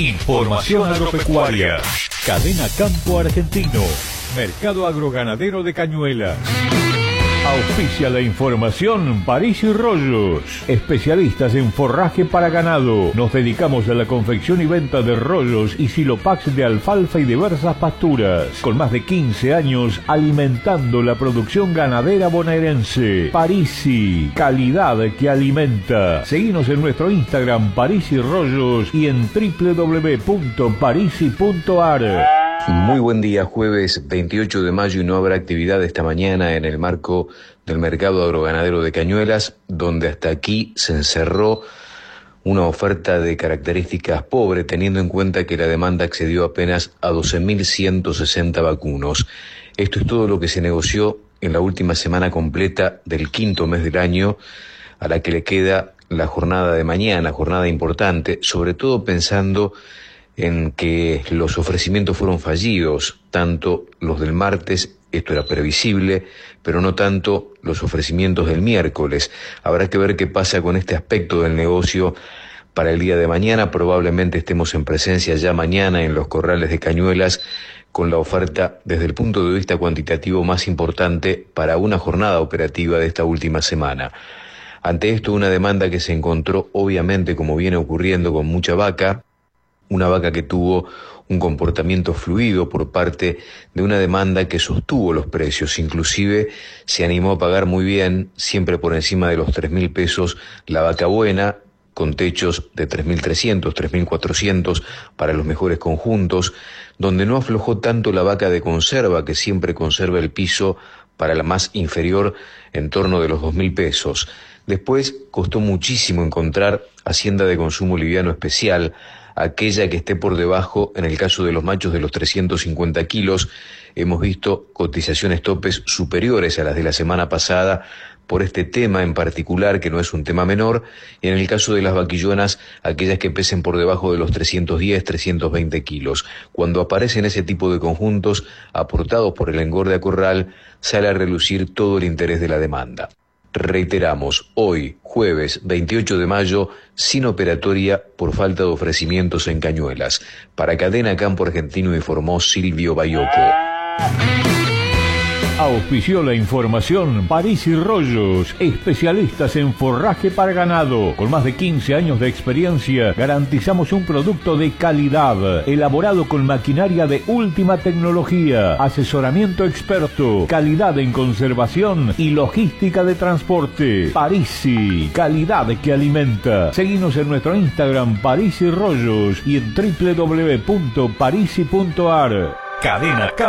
Información agropecuaria. Cadena Campo Argentino. Mercado agroganadero de Cañuelas. Auspicia la información París y Rollos, especialistas en forraje para ganado. Nos dedicamos a la confección y venta de rollos y silopax de alfalfa y diversas pasturas. Con más de 15 años alimentando la producción ganadera bonaerense. Parisi, calidad que alimenta. Seguinos en nuestro Instagram París y Rollos y en www.parisi.ar. Muy buen día, jueves 28 de mayo y no habrá actividad esta mañana en el marco del mercado agroganadero de Cañuelas, donde hasta aquí se encerró una oferta de características pobre, teniendo en cuenta que la demanda excedió apenas a 12.160 vacunos. Esto es todo lo que se negoció en la última semana completa del quinto mes del año, a la que le queda la jornada de mañana, jornada importante, sobre todo pensando en que los ofrecimientos fueron fallidos, tanto los del martes, esto era previsible, pero no tanto los ofrecimientos del miércoles. Habrá que ver qué pasa con este aspecto del negocio para el día de mañana. Probablemente estemos en presencia ya mañana en los corrales de Cañuelas con la oferta desde el punto de vista cuantitativo más importante para una jornada operativa de esta última semana. Ante esto, una demanda que se encontró, obviamente, como viene ocurriendo, con mucha vaca, una vaca que tuvo un comportamiento fluido por parte de una demanda que sostuvo los precios, inclusive se animó a pagar muy bien, siempre por encima de los 3.000 pesos, la vaca buena, con techos de 3.300, 3.400 para los mejores conjuntos, donde no aflojó tanto la vaca de conserva, que siempre conserva el piso para la más inferior en torno de los 2.000 pesos. Después costó muchísimo encontrar hacienda de consumo liviano especial, aquella que esté por debajo, en el caso de los machos, de los 350 kilos. Hemos visto cotizaciones topes superiores a las de la semana pasada por este tema en particular, que no es un tema menor, y en el caso de las vaquillonas, aquellas que pesen por debajo de los 310, 320 kilos. Cuando aparecen ese tipo de conjuntos, aportados por el engorde a corral, sale a relucir todo el interés de la demanda. Reiteramos, hoy, jueves 28 de mayo, sin operatoria por falta de ofrecimientos en Cañuelas. Para Cadena Campo Argentino informó Silvio Bayoco. Auspició la información París y Rollos, especialistas en forraje para ganado. Con más de 15 años de experiencia, garantizamos un producto de calidad, elaborado con maquinaria de última tecnología, asesoramiento experto, calidad en conservación y logística de transporte. Parisi, calidad que alimenta. Seguinos en nuestro Instagram París y Rollos y en www.parisi.ar. Cadena Campo.